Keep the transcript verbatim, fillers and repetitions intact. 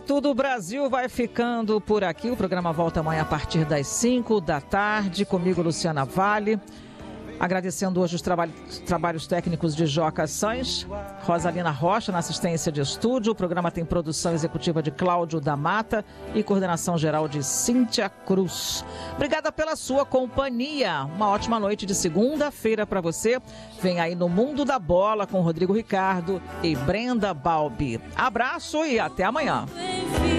Tudo Brasil vai ficando por aqui. O programa volta amanhã a partir das cinco da tarde. Comigo, Luciana Vale. Agradecendo hoje os trabalhos, trabalhos técnicos de Joca Sans, Rosalina Rocha na assistência de estúdio. O programa tem produção executiva de Cláudio da Mata e coordenação geral de Cíntia Cruz. Obrigada pela sua companhia. Uma ótima noite de segunda-feira para você. Vem aí no Mundo da Bola com Rodrigo Ricardo e Brenda Balbi. Abraço e até amanhã.